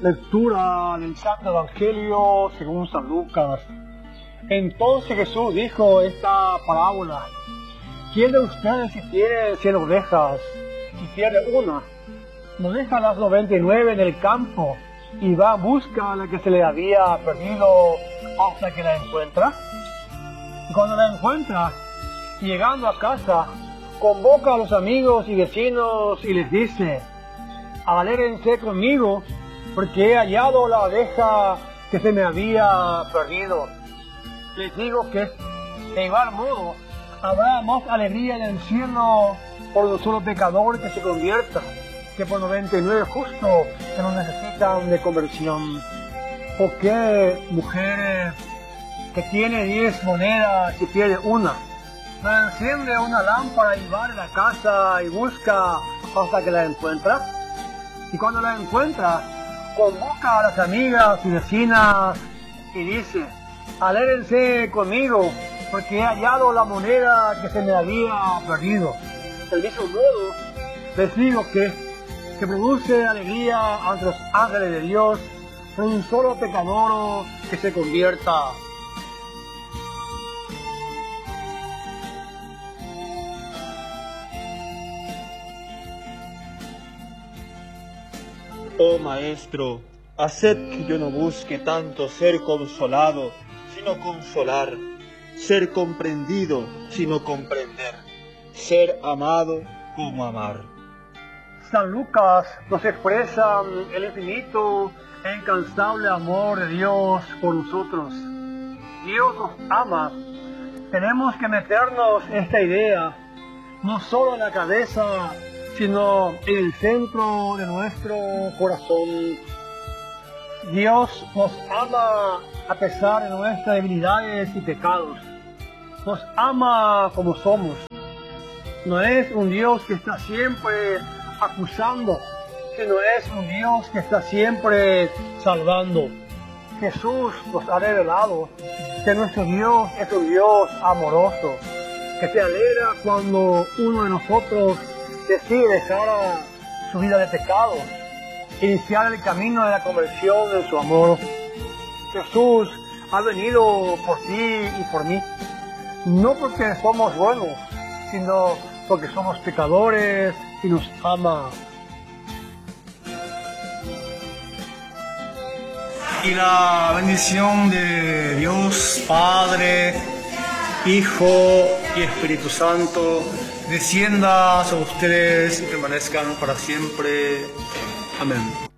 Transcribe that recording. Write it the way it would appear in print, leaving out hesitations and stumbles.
Lectura del Santo Evangelio según San Lucas. Entonces Jesús dijo esta parábola: ¿Quién de ustedes, si tiene 100 ovejas y pierde una, no deja las 99 en el campo y va a buscar a la que se le había perdido hasta que la encuentra? Y cuando la encuentra, llegando a casa, convoca a los amigos y vecinos y les dice: alégrense conmigo, porque he hallado la oveja que se me había perdido. Les digo que de igual modo habrá más alegría en el cielo por un solo pecador que se convierta, que por 99 justos que no necesitan de conversión. ¿O qué mujer que tiene 10 monedas y pierde una, no enciende una lámpara y va a la casa y busca hasta que la encuentra? Y cuando la encuentra, convoca a las amigas y vecinas y dice: alégrense conmigo, porque he hallado la moneda que se me había perdido. Del mismo modo, les digo que produce alegría ante los ángeles de Dios por un solo pecador que se convierta. Oh Maestro, haced que yo no busque tanto ser consolado, sino consolar, ser comprendido, sino comprender, ser amado como amar. San Lucas nos expresa el infinito e incansable amor de Dios por nosotros. Dios nos ama. Tenemos que meternos esta idea no solo en la cabeza, sino en el centro de nuestro corazón. Dios nos ama a pesar de nuestras debilidades y pecados. Nos ama como somos. No es un Dios que está siempre acusando, sino es un Dios que está siempre salvando. Jesús nos ha revelado que nuestro Dios es un Dios amoroso, que se alegra cuando uno de nosotros decide dejar su vida de pecado, iniciar el camino de la conversión en su amor. Jesús ha venido por ti y por mí, no porque somos buenos, sino porque somos pecadores y nos ama. Y la bendición de Dios Padre, Hijo y Espíritu Santo descienda sobre ustedes y permanezcan para siempre. Amén.